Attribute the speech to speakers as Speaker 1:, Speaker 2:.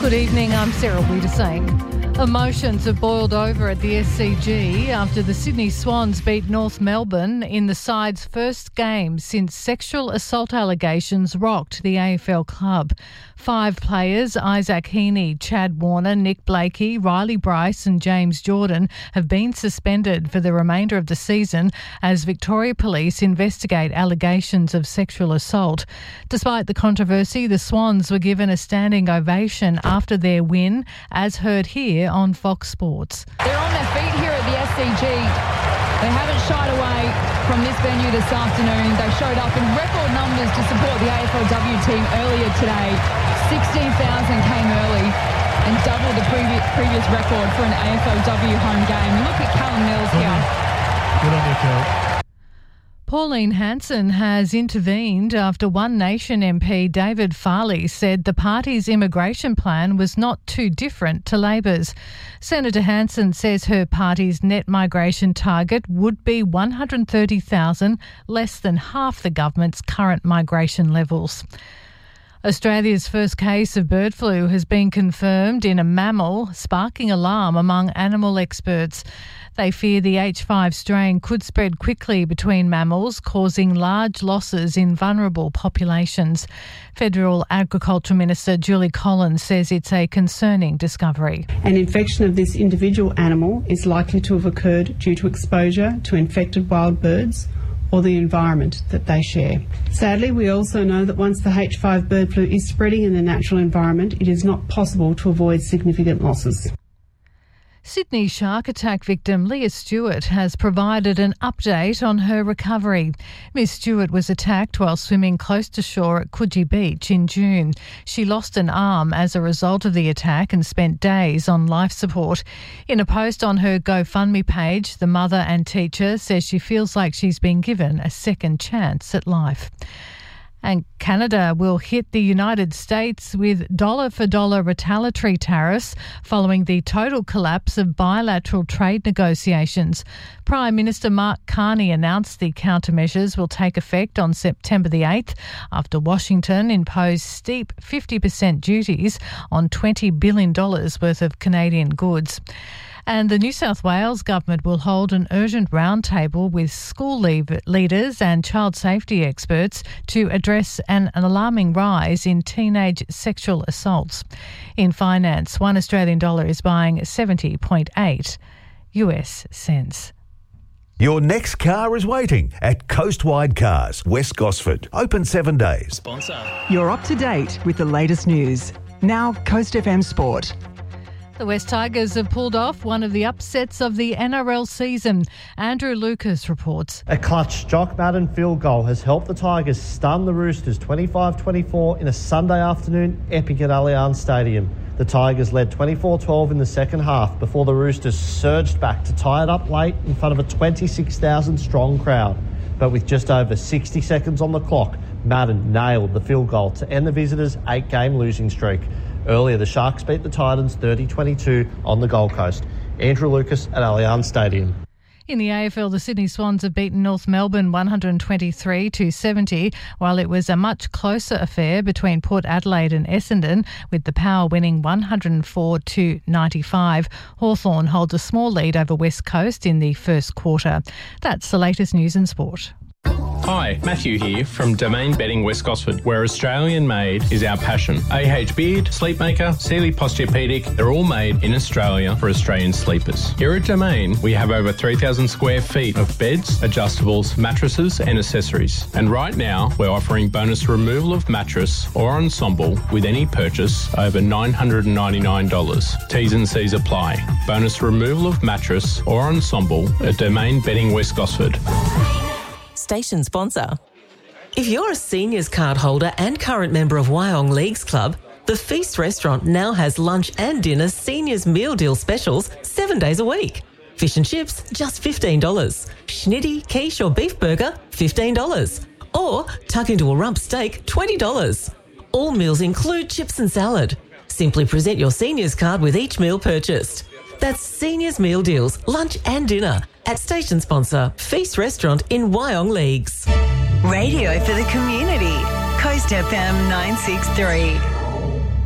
Speaker 1: Good evening, I'm Sarah Wiedersing. Emotions have boiled over at the SCG after the Sydney Swans beat North Melbourne in the side's first game since sexual assault allegations rocked the AFL club. 5 players, Isaac Heaney, Chad Warner, Nick Blakey, Riley Bryce and James Jordan, have been suspended for the remainder of the season as Victoria Police investigate allegations of sexual assault. Despite the controversy, the Swans were given a standing ovation after their win, as heard here on Fox Sports.
Speaker 2: They're on their feet here at the SCG. They haven't shied away from this venue this afternoon. They showed up in record numbers to support the AFLW team earlier today. 16,000 came early and doubled the previous record for an AFLW home game. Look at Callum Mills here.
Speaker 3: Good on you, Cal.
Speaker 1: Pauline Hanson has intervened after One Nation MP David Farley said the party's immigration plan was not too different to Labor's. Senator Hanson says her party's net migration target would be 130,000, less than half the government's current migration levels. Australia's first case of bird flu has been confirmed in a mammal, sparking alarm among animal experts. They fear the H5 strain could spread quickly between mammals, causing large losses in vulnerable populations. Federal Agriculture Minister Julie Collins says it's a concerning discovery.
Speaker 4: An infection of this individual animal is likely to have occurred due to exposure to infected wild birds or the environment that they share. Sadly, we also know that once the H5 bird flu is spreading in the natural environment, it is not possible to avoid significant losses.
Speaker 1: Sydney shark attack victim Leah Stewart has provided an update on her recovery. Miss Stewart was attacked while swimming close to shore at Coogee Beach in June. She lost an arm as a result of the attack and spent days on life support. In a post on her GoFundMe page, the mother and teacher says she feels like she's been given a second chance at life. And Canada will hit the United States with dollar-for-dollar retaliatory tariffs following the total collapse of bilateral trade negotiations. Prime Minister Mark Carney announced the countermeasures will take effect on September the 8th after Washington imposed steep 50% duties on $20 billion worth of Canadian goods. And the New South Wales government will hold an urgent roundtable with school leaders and child safety experts to address an alarming rise in teenage sexual assaults. In finance, $1 Australian is buying 70.8 US cents.
Speaker 5: Your next car is waiting at Coastwide Cars, West Gosford. Open 7 days.
Speaker 6: Sponsor.
Speaker 7: You're up to date with the latest news. Now, Coast FM Sport.
Speaker 1: The West Tigers have pulled off one of the upsets of the NRL season. Andrew Lucas reports.
Speaker 8: A clutch Jock Madden field goal has helped the Tigers stun the Roosters 25-24 in a Sunday afternoon epic at Allianz Stadium. The Tigers led 24-12 in the second half before the Roosters surged back to tie it up late in front of a 26,000 strong crowd. But with just over 60 seconds on the clock, Madden nailed the field goal to end the visitors' 8-game losing streak. Earlier, the Sharks beat the Titans 30-22 on the Gold Coast. Andrew Lucas at Allianz Stadium.
Speaker 1: In the AFL, the Sydney Swans have beaten North Melbourne 123-70, while it was a much closer affair between Port Adelaide and Essendon, with the Power winning 104-95. Hawthorn holds a small lead over West Coast in the first quarter. That's the latest news and sport.
Speaker 6: Hi, Matthew here from Domain Bedding West Gosford, where Australian made is our passion. AH Beard, Sleepmaker, Sealy Posturepedic, they're all made in Australia for Australian sleepers. Here at Domain, we have over 3,000 square feet of beds, adjustables, mattresses and accessories. And right now, we're offering bonus removal of mattress or ensemble with any purchase over $999. T's and C's apply. Bonus removal of mattress or ensemble at Domain Bedding West Gosford.
Speaker 9: Station sponsor. If you're a seniors card holder and current member of Wyong Leagues Club, the Feast Restaurant now has lunch and dinner seniors meal deal specials 7 days a week. Fish and chips, just $15. Schnitty, quiche or beef burger, $15. Or tuck into a rump steak, $20. All meals include chips and salad. Simply present your seniors card with each meal purchased. That's seniors meal deals, lunch and dinner at station sponsor Feast Restaurant in Wyong Leagues.
Speaker 10: Radio for the community. Coast FM 963.